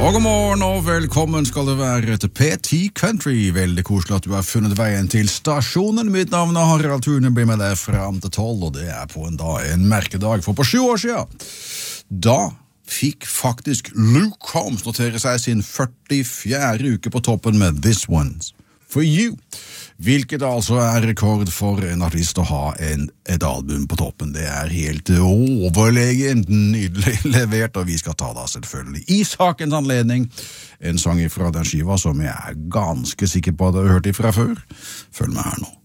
God morgen og velkommen skal det være til PT Country. Veldig koselig at du har funnet veien til stasjonen. Mitt navn er Harald Thune, blir med deg frem til 12, og det er på en dag, en merkedag. For på 7 år siden, da fikk faktisk Luke Combs notere seg sin 44. uke på toppen med This One's For You. Hvilket altså er rekord for en artist å ha et album på toppen. Det er helt overlegent nydelig levert, og vi skal ta da selvfølgelig i sakens anledning en sang fra den skiva som jeg er ganske sikker på at du har hørt ifra før. Følg med her nå.